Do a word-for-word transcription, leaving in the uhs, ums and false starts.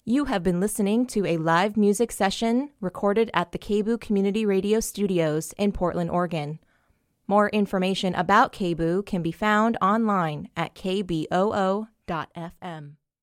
You have been listening to a live music session recorded at the K B O O Community Radio Studios in Portland, Oregon. More information about K B O O can be found online at k b o o dot f m.